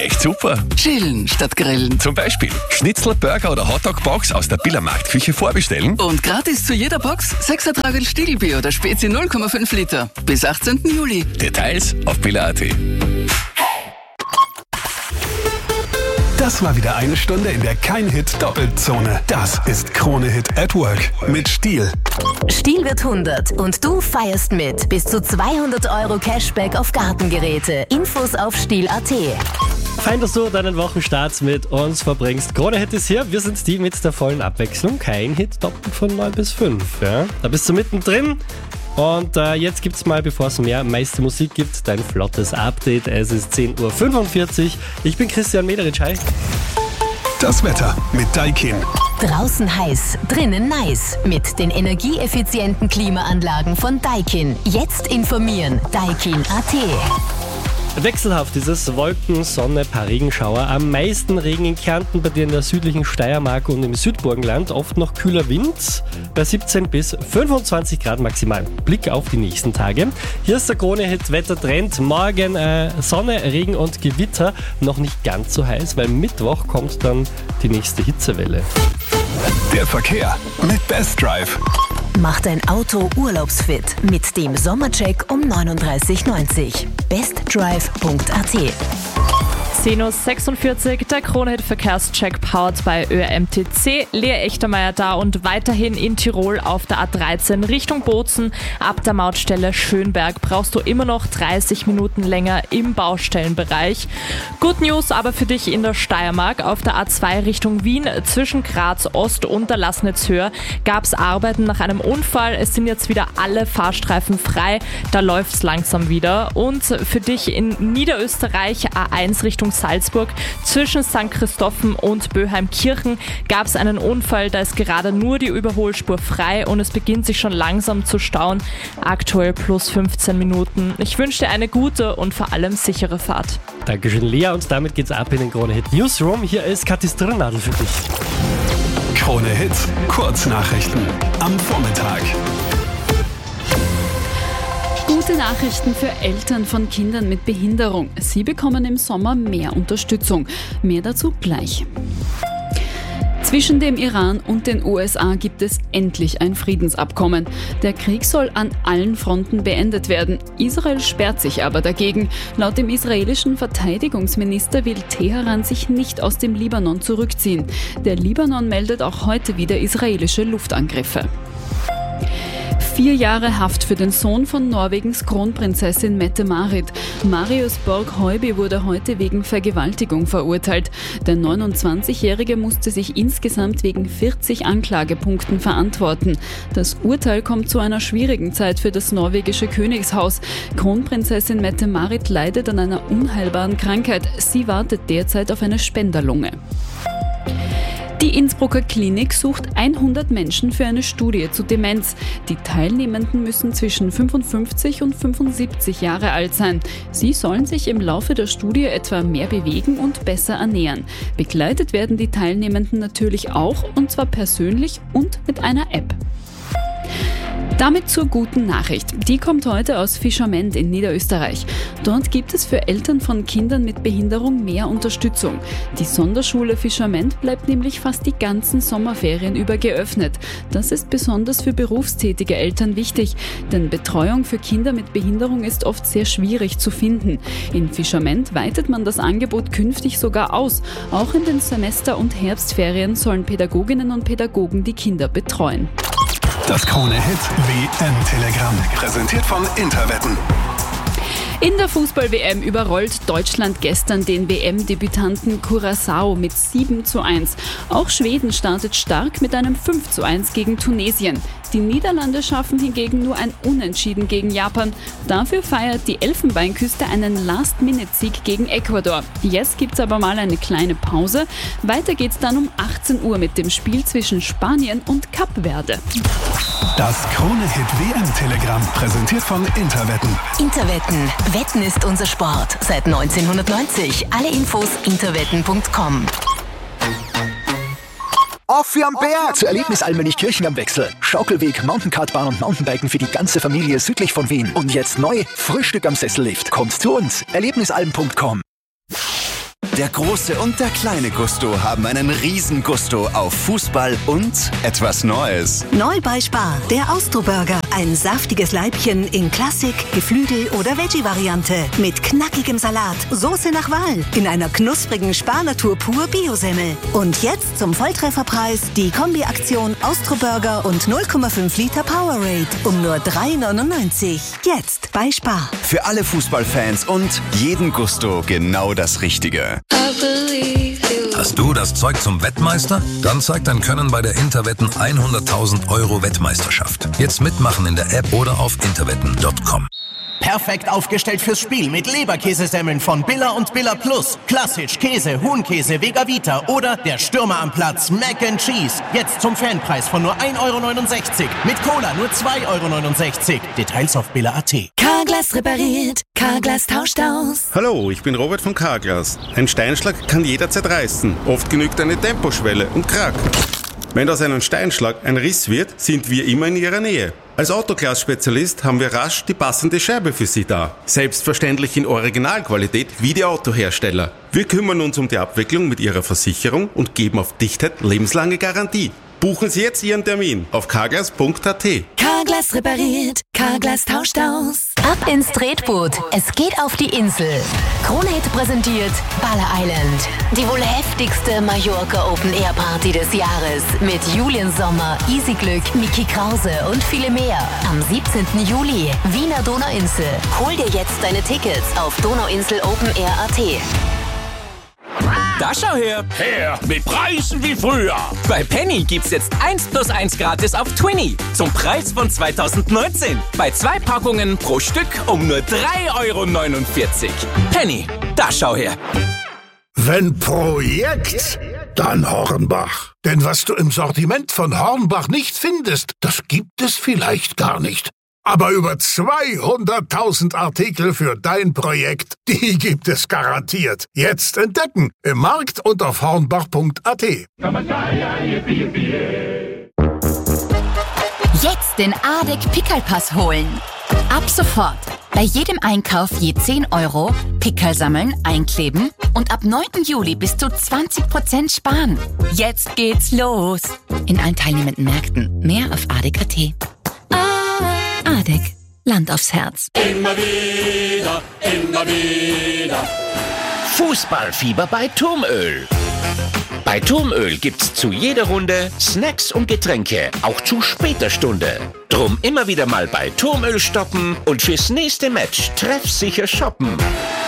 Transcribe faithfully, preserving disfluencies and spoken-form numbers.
echt super. Chillen statt grillen. Zum Beispiel Schnitzel, Burger oder Hotdog-Box aus der Billermarktküche vorbestellen. Und gratis zu jeder Box sechs Tragel Stiegelbier oder Spezi null Komma fünf Liter. Bis achtzehnten Juli. Details auf biller punkt at. Das war wieder eine Stunde in der Kein-Hit-Doppelzone. Das ist Krone Hit at Work mit Stihl. Stihl wird hundert und du feierst mit. Bis zu zweihundert Euro Cashback auf Gartengeräte. Infos auf stihl punkt at. Fein, dass du deinen Wochenstart mit uns verbringst. Krone Hit ist hier. Wir sind die mit der vollen Abwechslung. Kein Hit doppelt von neun bis fünf. Ja? Da bist du mittendrin. Und äh, jetzt gibt's mal, bevor es mehr meiste Musik gibt, dein flottes Update. Es ist zehn Uhr fünfundvierzig. Ich bin Christian Mederitsch. Hi. Das Wetter mit Daikin. Draußen heiß, drinnen nice. Mit den energieeffizienten Klimaanlagen von Daikin. Jetzt informieren. Daikin punkt at. Wechselhaft ist es, Wolken, Sonne, paar Regenschauer. Am meisten Regen in Kärnten, bei dir in der südlichen Steiermark und im Südburgenland. Oft noch kühler Wind, bei siebzehn bis fünfundzwanzig Grad maximal. Blick auf die nächsten Tage. Hier ist der Krone-Hit Wettertrend. Morgen äh, Sonne, Regen und Gewitter. Noch nicht ganz so heiß, weil Mittwoch kommt dann die nächste Hitzewelle. Der Verkehr mit Best Drive. Mach dein Auto urlaubsfit mit dem Sommercheck um neununddreißig neunzig. bestdrive punkt at. zehn Uhr sechsundvierzig, der Krone-Hit Verkehrscheck powered bei Ö R M T C. Lea Echtermeier da und weiterhin in Tirol auf der A dreizehn Richtung Bozen. Ab der Mautstelle Schönberg brauchst du immer noch dreißig Minuten länger im Baustellenbereich. Good News aber für dich in der Steiermark. Auf der A zwei Richtung Wien zwischen Graz Ost und der Laßnitzhöhe gab es Arbeiten nach einem Unfall. Es sind jetzt wieder alle Fahrstreifen frei. Da läuft es langsam wieder. Und für dich in Niederösterreich A eins Richtung Salzburg. Zwischen Sankt Christophen und Böheimkirchen gab es einen Unfall, da ist gerade nur die Überholspur frei und es beginnt sich schon langsam zu stauen. Aktuell plus fünfzehn Minuten. Ich wünsche dir eine gute und vor allem sichere Fahrt. Dankeschön, Lea, und damit geht's ab in den Krone Hit Newsroom. Hier ist Kathi Strnadl für dich. Krone Hit, Kurznachrichten am Vormittag. Gute Nachrichten für Eltern von Kindern mit Behinderung. Sie bekommen im Sommer mehr Unterstützung. Mehr dazu gleich. Zwischen dem Iran und den U S A gibt es endlich ein Friedensabkommen. Der Krieg soll an allen Fronten beendet werden. Israel sperrt sich aber dagegen. Laut dem israelischen Verteidigungsminister will Teheran sich nicht aus dem Libanon zurückziehen. Der Libanon meldet auch heute wieder israelische Luftangriffe. Vier Jahre Haft für den Sohn von Norwegens Kronprinzessin Mette-Marit. Marius Borg-Heuby wurde heute wegen Vergewaltigung verurteilt. Der neunundzwanzigjährige musste sich insgesamt wegen vierzig Anklagepunkten verantworten. Das Urteil kommt zu einer schwierigen Zeit für das norwegische Königshaus. Kronprinzessin Mette-Marit leidet an einer unheilbaren Krankheit. Sie wartet derzeit auf eine Spenderlunge. Die Innsbrucker Klinik sucht hundert Menschen für eine Studie zu Demenz. Die Teilnehmenden müssen zwischen fünfundfünfzig und fünfundsiebzig Jahre alt sein. Sie sollen sich im Laufe der Studie etwa mehr bewegen und besser ernähren. Begleitet werden die Teilnehmenden natürlich auch, und zwar persönlich und mit einer App. Damit zur guten Nachricht. Die kommt heute aus Fischament in Niederösterreich. Dort gibt es für Eltern von Kindern mit Behinderung mehr Unterstützung. Die Sonderschule Fischament bleibt nämlich fast die ganzen Sommerferien über geöffnet. Das ist besonders für berufstätige Eltern wichtig, denn Betreuung für Kinder mit Behinderung ist oft sehr schwierig zu finden. In Fischament weitet man das Angebot künftig sogar aus. Auch in den Semester- und Herbstferien sollen Pädagoginnen und Pädagogen die Kinder betreuen. Das Krone Hit W M-Telegramm, präsentiert von Interwetten. In der Fußball-W M überrollt Deutschland gestern den W M-Debütanten Curaçao mit sieben zu eins. Auch Schweden startet stark mit einem fünf zu eins gegen Tunesien. Die Niederlande schaffen hingegen nur ein Unentschieden gegen Japan. Dafür feiert die Elfenbeinküste einen Last-Minute-Sieg gegen Ecuador. Jetzt gibt's aber mal eine kleine Pause. Weiter geht's dann um achtzehn Uhr mit dem Spiel zwischen Spanien und Kap Verde. Das Krone Hit W M-Telegramm, präsentiert von Interwetten. Interwetten. Wetten ist unser Sport. Seit neunzehnhundertneunzig. Alle Infos interwetten punkt com. Auf für am Berg! Zur Erlebnis Almenich-Kirchen am Wechsel. Schaukelweg, Mountainkartbahn und Mountainbiken für die ganze Familie südlich von Wien. Und jetzt neu, Frühstück am Sessellift. Kommt zu uns. Erlebnisalm punkt com. Der große und der kleine Gusto haben einen Riesengusto auf Fußball und etwas Neues. Neu bei Spar, der Austro-Burger. Ein saftiges Leibchen in Klassik, Geflügel oder Veggie-Variante. Mit knackigem Salat, Soße nach Wahl. In einer knusprigen Spar-Natur pur Bio-Semmel. Und jetzt zum Volltrefferpreis die Kombi-Aktion Austro-Burger und null Komma fünf Liter Powerade um nur drei neunundneunzig. Jetzt bei Spar. Für alle Fußballfans und jeden Gusto genau das Richtige. Hast du das Zeug zum Wettmeister? Dann zeig dein Können bei der Interwetten hunderttausend Euro Wettmeisterschaft. Jetzt mitmachen in der App oder auf interwetten punkt com. Perfekt aufgestellt fürs Spiel mit Leberkäsesemmeln von Billa und Billa Plus. Klassisch, Käse, Huhnkäse, Vega Vita oder der Stürmer am Platz Mac and Cheese. Jetzt zum Fanpreis von nur ein Euro neunundsechzig. Mit Cola nur zwei Euro neunundsechzig. Details auf billa punkt at. Carglass repariert, Carglass tauscht aus. Hallo, ich bin Robert von Carglass. Ein Steinschlag kann jederzeit reißen. Oft genügt eine Temposchwelle und Krack. Wenn aus einem Steinschlag ein Riss wird, sind wir immer in Ihrer Nähe. Als Autoglas-Spezialist haben wir rasch die passende Scheibe für Sie da. Selbstverständlich in Originalqualität wie die Autohersteller. Wir kümmern uns um die Abwicklung mit Ihrer Versicherung und geben auf Dichtheit lebenslange Garantie. Buchen Sie jetzt Ihren Termin auf carglass punkt at. Carglass repariert, Carglass tauscht aus. Ab ins Tretboot, es geht auf die Insel. Kronehit präsentiert Balle Island. Die wohl heftigste Mallorca Open Air Party des Jahres. Mit Julian Sommer, Easy Glück, Miki Krause und viele mehr. Am siebzehnten Juli, Wiener Donauinsel. Hol dir jetzt deine Tickets auf donauinsel open air punkt at. Da schau her. Her, mit Preisen wie früher. Bei Penny gibt's jetzt eins plus eins gratis auf Twinny. Zum Preis von zweitausendneunzehn. Bei zwei Packungen pro Stück um nur drei Euro neunundvierzig. Penny, da schau her. Wenn Projekt, dann Hornbach. Denn was du im Sortiment von Hornbach nicht findest, das gibt es vielleicht gar nicht. Aber über zweihunderttausend Artikel für dein Projekt, die gibt es garantiert. Jetzt entdecken im Markt und auf hornbach punkt at. Jetzt den A D E C Pickelpass holen. Ab sofort. Bei jedem Einkauf je zehn Euro, Pickel sammeln, einkleben und ab neunten Juli bis zu zwanzig Prozent sparen. Jetzt geht's los. In allen teilnehmenden Märkten. Mehr auf A D E C punkt at. A D E C. Land aufs Herz. Immer wieder, immer wieder. Fußballfieber bei Turmöl. Bei Turmöl gibt's zu jeder Runde Snacks und Getränke, auch zu später Stunde. Drum immer wieder mal bei Turmöl stoppen und fürs nächste Match treffsicher shoppen.